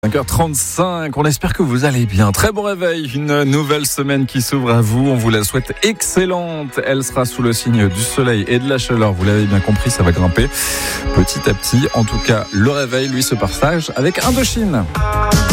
5h35, on espère que vous allez bien. Très bon réveil, une nouvelle semaine qui s'ouvre à vous. On vous la souhaite excellente. Elle sera sous le signe du soleil et de la chaleur. Vous l'avez bien compris, ça va grimper petit à petit. En tout cas, le réveil, lui, se partage avec Indochine.